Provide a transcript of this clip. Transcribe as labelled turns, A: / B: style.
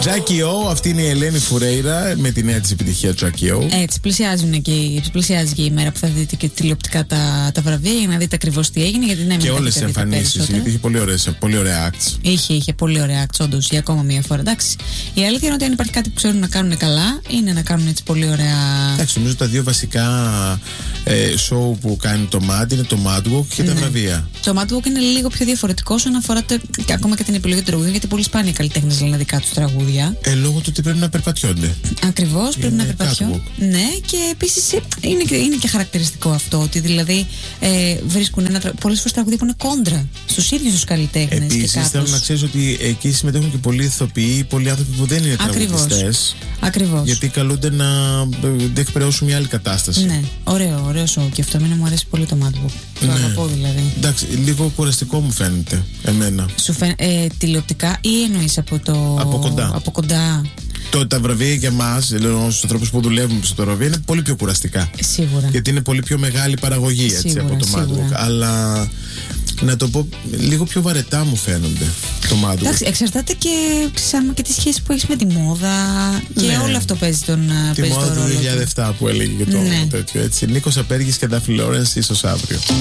A: Jackie O, αυτή είναι η Ελένη Φουρέιρα με τη νέα της επιτυχία Jackie O.
B: Έτσι, πλησιάζει και η μέρα που θα δείτε και τηλεοπτικά τα βραβεία για να δείτε ακριβώς τι έγινε. Γιατί ναι,
A: και όλες τις εμφανίσεις, γιατί είχε πολύ ωραία acts.
B: Είχε πολύ ωραία acts, όντως, για ακόμα μια φορά. Εντάξει. Η αλήθεια είναι ότι αν υπάρχει κάτι που ξέρουν να κάνουν καλά, είναι να κάνουν έτσι πολύ ωραία.
A: Εντάξει, νομίζω τα δύο βασικά show που κάνει το Mad είναι το Mad Walk και τα βραβεία.
B: Το Mad Walk είναι λίγο πιο διαφορετικό όσον αφορά ακόμα και την επιλογή του τραγουδιού, γιατί πολύ σπάνια οι καλλιτέχνες λένε δικά τους τραγούδια.
A: Λόγω του ότι πρέπει να περπατιόνται.
B: Ακριβώς, πρέπει να περπατιόνται. Ναι, και επίσης είναι και χαρακτηριστικό αυτό, ότι δηλαδή βρίσκουν πολλές φορές τραγουδία που είναι κόντρα στους ίδιους τους καλλιτέχνες.
A: Επίσης, θέλω να ξέρεις ότι εκεί συμμετέχουν και πολλοί ηθοποιοί, πολλοί άνθρωποι που δεν είναι τραγουδιστές.
B: Ακριβώς.
A: Γιατί καλούνται να διεκπαιρεώσουν μια άλλη κατάσταση.
B: Ναι, ωραίο σοου και αυτό. Εμένα μου αρέσει πολύ το Mad Walk. Το αγαπώ δηλαδή.
A: Εντάξει, λίγο κουραστικό μου φαίνεται εμένα.
B: Σου φαίνεται τηλεοπτικά ή εννοείς από κοντά?
A: Τα βραβεία για εμάς, στους ανθρώπους που δουλεύουν στο βραβείο, είναι πολύ πιο κουραστικά.
B: Σίγουρα.
A: Γιατί είναι πολύ πιο μεγάλη παραγωγή από το Mad Walk. Αλλά να το πω, λίγο πιο βαρετά μου φαίνονται το Mad Walk.
B: Εντάξει, εξαρτάται και τη σχέση που έχεις με τη μόδα και όλο αυτό παίζει τον ρόλο.
A: Τη μόδα του 2007 που έλεγε και το τέτοιο. Έτσι. Νίκος Απέργης και Ντάφι Λόρενς, ίσως αύριο.